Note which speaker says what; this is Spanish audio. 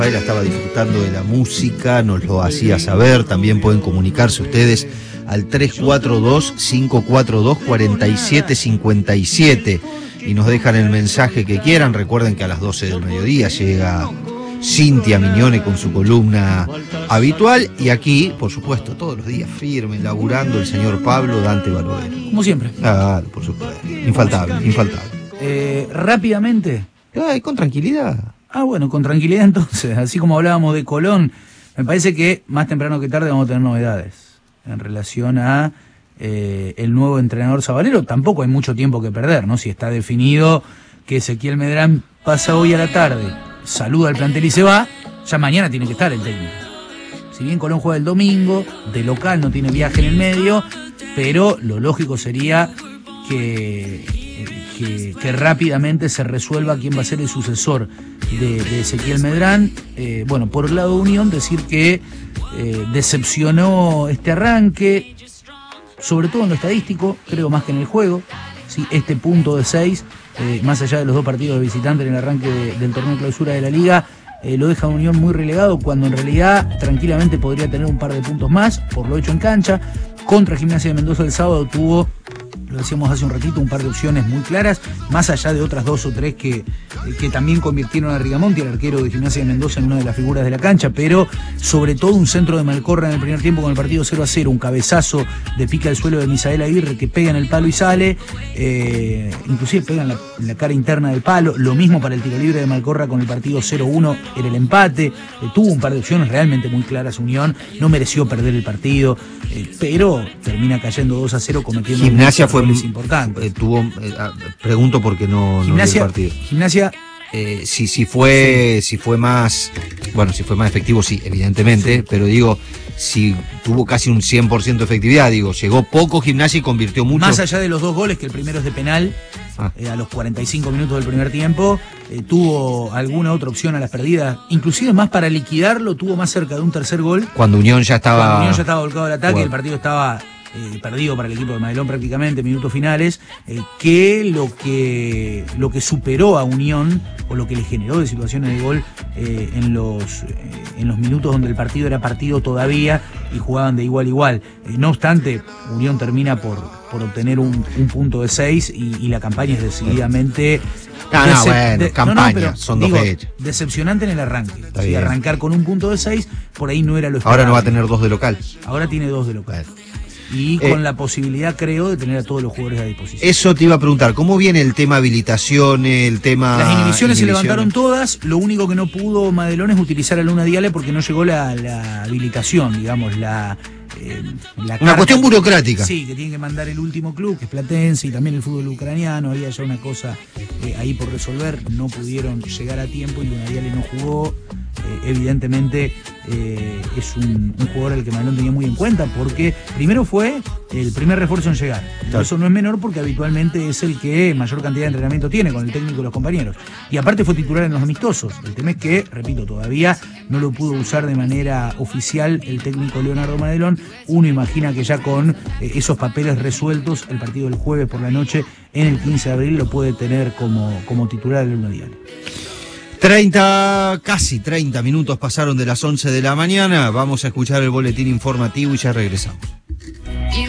Speaker 1: Él estaba disfrutando de la música, nos lo hacía saber. También pueden comunicarse ustedes al 342-542-4757 y nos dejan el mensaje que quieran. Recuerden que a las 12 del mediodía llega Cintia Mignone con su columna habitual, y aquí, por supuesto, todos los días firme, laburando el señor Pablo Dante Barovero.
Speaker 2: Como siempre.
Speaker 1: Claro, por supuesto. Infaltable, infaltable.
Speaker 2: Rápidamente.
Speaker 1: Ay, con tranquilidad.
Speaker 2: Bueno, con tranquilidad entonces. Así como hablábamos de Colón, me parece que más temprano que tarde vamos a tener novedades en relación a el nuevo entrenador sabalero. Tampoco hay mucho tiempo que perder, ¿no? Si está definido que Ezequiel Medrán pasa hoy a la tarde, saluda al plantel y se va, ya mañana tiene que estar el técnico. Si bien Colón juega el domingo, de local, no tiene viaje en el medio, pero lo lógico sería que rápidamente se resuelva quién va a ser el sucesor de Ezequiel Medrán. Bueno, por el lado de Unión, decir que decepcionó este arranque, sobre todo en lo estadístico, creo más que en el juego. ¿Sí? Este punto de 6, más allá de los 2 partidos de visitante en el arranque del torneo de clausura de la Liga, lo deja a Unión muy relegado, cuando en realidad tranquilamente podría tener un par de puntos más por lo hecho en cancha. Contra Gimnasia de Mendoza el sábado tuvo, lo decíamos hace un ratito, un par de opciones muy claras, más allá de otras 2 o 3 que también convirtieron a Rigamonti, el arquero de Gimnasia de Mendoza, en una de las figuras de la cancha, pero sobre todo un centro de Malcorra en el primer tiempo con el partido 0-0, un cabezazo de pica al suelo de Misael Aguirre que pega en el palo y sale, inclusive pega en la cara interna del palo. Lo mismo para el tiro libre de Malcorra con el partido 0-1 en el empate. Tuvo un par de opciones realmente muy claras Unión, no mereció perder el partido, pero termina cayendo 2-0 cometiendo
Speaker 1: Gimnasia fue
Speaker 2: importante.
Speaker 1: Pregunto porque no vi el partido.
Speaker 2: Gimnasia
Speaker 1: si fue más efectivo, sí, evidentemente, sí. Pero digo, si tuvo casi un 100% de efectividad, digo, llegó poco Gimnasia y convirtió mucho.
Speaker 2: Más allá de los 2 goles, que el primero es de penal, a los 45 minutos del primer tiempo, tuvo alguna otra opción a las perdidas, inclusive más para liquidarlo, tuvo más cerca de un tercer gol.
Speaker 1: Cuando Unión ya estaba
Speaker 2: volcado al ataque, el partido estaba perdido para el equipo de Madelón prácticamente, minutos finales, que lo que superó a Unión, o lo que le generó de situaciones de gol en los minutos donde el partido era partido todavía y jugaban de igual a igual. No obstante, Unión termina por obtener un punto de 6 y la campaña es decididamente...
Speaker 1: son 2 fechas.
Speaker 2: Decepcionante en el arranque. ¿Sí? Arrancar con un punto de 6, por ahí no era lo esperable.
Speaker 1: Ahora no va a tener 2 de local.
Speaker 2: Ahora tiene 2 de local. Y con la posibilidad, creo, de tener a todos los jugadores a disposición.
Speaker 1: Eso te iba a preguntar, ¿cómo viene el tema habilitaciones, el tema...
Speaker 2: Las inhibiciones se levantaron todas, lo único que no pudo Madelón es utilizar a Luna Diale porque no llegó la habilitación, digamos, una
Speaker 1: cuestión burocrática.
Speaker 2: Sí, que tiene que mandar el último club, que es Platense, y también el fútbol ucraniano. Había ya una cosa ahí por resolver, no pudieron llegar a tiempo y Luna Diale no jugó. Evidentemente es un jugador al que Madelón tenía muy en cuenta, porque primero fue el primer refuerzo en llegar. Claro. Eso no es menor porque habitualmente es el que mayor cantidad de entrenamiento tiene con el técnico y los compañeros. Y aparte fue titular en los amistosos. El tema es que, repito, todavía no lo pudo usar de manera oficial el técnico Leonardo Madelón. Uno imagina que ya con esos papeles resueltos, el partido del jueves por la noche en el 15 de abril lo puede tener como titular del Luna Diale.
Speaker 1: Casi 30 minutos pasaron de las 11 de la mañana. Vamos a escuchar el boletín informativo y ya regresamos.